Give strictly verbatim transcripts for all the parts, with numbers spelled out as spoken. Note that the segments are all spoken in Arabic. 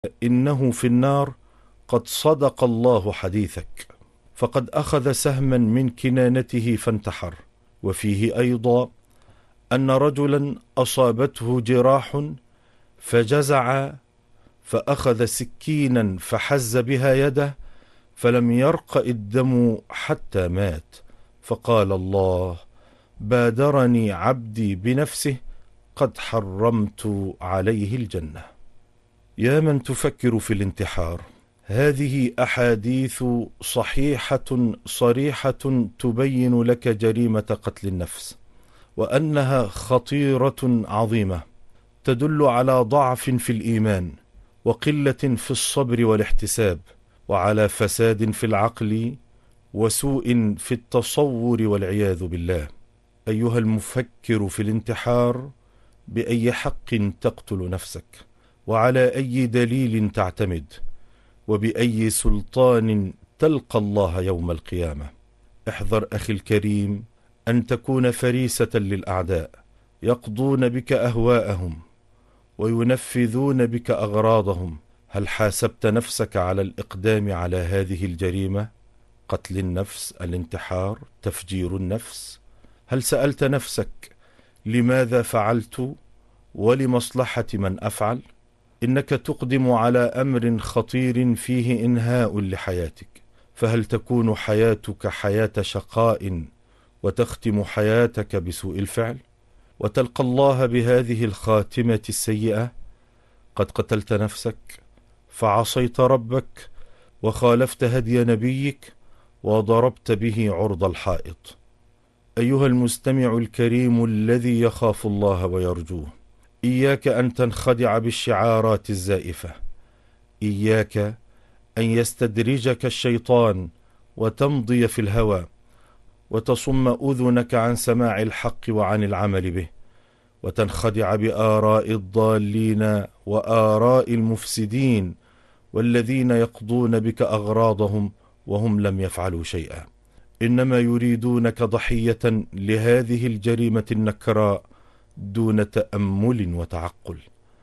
إنه في النار قد صدق الله حديثك، فقد أخذ سهما من كنانته فانتحر. وفيه أيضا أن رجلا أصابته جراح فجزع فأخذ سكينا فحز بها يده فلم يرق الدم حتى مات، فقال الله: بادرني عبدي بنفسه قد حرمت عليه الجنة. يا من تفكر في الانتحار، هذه أحاديث صحيحة صريحة تبين لك جريمة قتل النفس، وأنها خطيرة عظيمة تدل على ضعف في الإيمان، وقلة في الصبر والاحتساب، وعلى فساد في العقل، وسوء في التصور والعياذ بالله. أيها المفكر في الانتحار، بأي حق تقتل نفسك؟ وعلى أي دليل تعتمد؟ وبأي سلطان تلقى الله يوم القيامة؟ احذر أخي الكريم أن تكون فريسة للأعداء، يقضون بك أهواءهم وينفذون بك أغراضهم. هل حاسبت نفسك على الإقدام على هذه الجريمة؟ قتل النفس، الانتحار، تفجير النفس. هل سألت نفسك لماذا فعلت ولمصلحة من أفعل؟ إنك تقدم على أمر خطير فيه إنهاء لحياتك، فهل تكون حياتك حياة شقاء وتختم حياتك بسوء الفعل وتلقى الله بهذه الخاتمة السيئة؟ قد قتلت نفسك، فعصيت ربك، وخالفت هدي نبيك، وضربت به عرض الحائط. أيها المستمع الكريم الذي يخاف الله ويرجوه، إياك أن تنخدع بالشعارات الزائفة، إياك أن يستدرجك الشيطان وتمضي في الهوى، وتصم أذنك عن سماع الحق وعن العمل به، وتنخدع بآراء الضالين وآراء المفسدين والذين يقضون بك أغراضهم وهم لم يفعلوا شيئا، إنما يريدونك ضحية لهذه الجريمة النكراء دون تأمل وتعقل.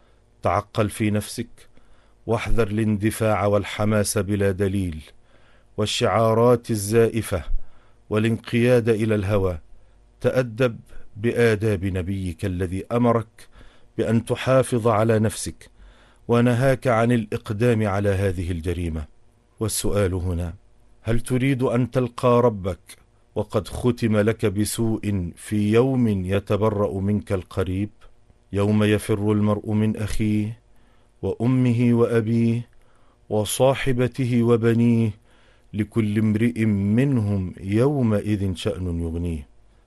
تعقل في نفسك، واحذر الاندفاع والحماس بلا دليل، والشعارات الزائفة، والانقياد إلى الهوى. تأدب بآداب نبيك الذي أمرك بأن تحافظ على نفسك، ونهاك عن الإقدام على هذه الجريمة. والسؤال هنا: هل تريد أن تلقى ربك وقد ختم لك بسوء في يوم يتبرأ منك القريب، يوم يفر المرء من أخيه وأمه وأبيه وصاحبته وبنيه، لكل امرئ منهم يومئذ شأن يغنيه؟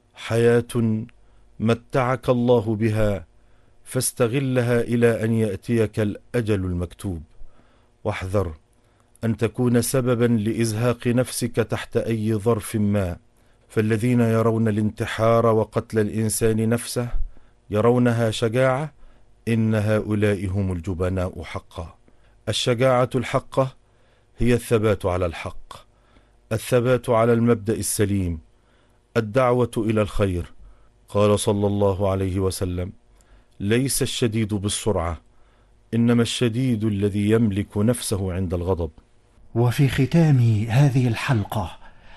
حياة متعك الله بها فاستغلها إلى أن يأتيك الأجل المكتوب، واحذر أن تكون سببا لإزهاق نفسك تحت أي ظرف ما، فالذين يرون الانتحار وقتل الإنسان نفسه يرونها شجاعة، إن هؤلاء هم الجبناء حقا. الشجاعة الحقة هي الثبات على الحق، الثبات على المبدأ السليم، الدعوة إلى الخير. قال صلى الله عليه وسلم: ليس الشديد بالسرعة، إنما الشديد الذي يملك نفسه عند الغضب. وفي ختام هذه الحلقة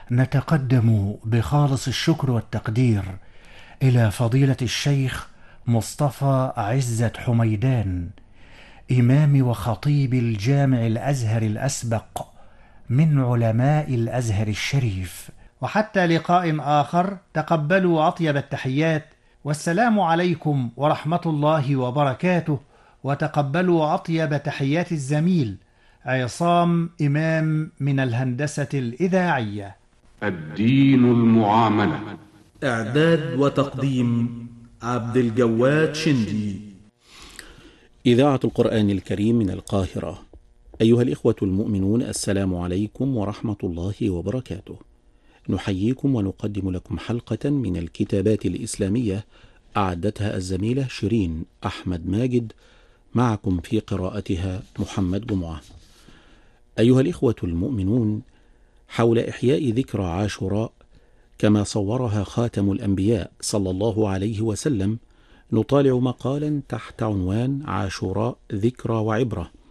نتقدم بخالص الشكر والتقدير إلى فضيلة الشيخ مصطفى عزت حميدان، إمام وخطيب الجامع الأزهر الأسبق من علماء الأزهر الشريف. وحتى لقاء آخر، تقبلوا أطيب التحيات، والسلام عليكم ورحمة الله وبركاته. وتقبلوا أطيب تحيات الزميل عصام إمام من الهندسة الإذاعية. الدين المعاملة. إعداد وتقديم عبد الجواد شندي. إذاعة القرآن الكريم من القاهرة. أيها الإخوة المؤمنون، السلام عليكم ورحمة الله وبركاته. نحييكم ونقدم لكم حلقة من الكتابات الإسلامية أعدتها الزميلة شيرين أحمد ماجد، معكم في قراءتها محمد جمعة. أيها الإخوة المؤمنون، حول إحياء ذكرى عاشوراء كما صورها خاتم الأنبياء صلى الله عليه وسلم، نطالع مقالا تحت عنوان عاشوراء ذكرى وعبرة